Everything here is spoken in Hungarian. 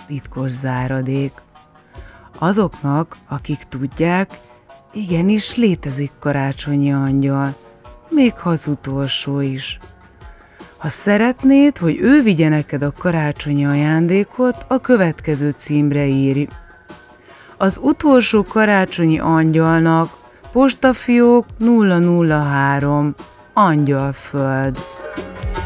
titkos záradék. Azoknak, akik tudják, igenis létezik karácsonyi angyal, még ha az utolsó is. Ha szeretnéd, hogy ő vigye neked a karácsonyi ajándékot, a következő címre írj. Az utolsó karácsonyi angyalnak, postafiók 003, Angyalföld.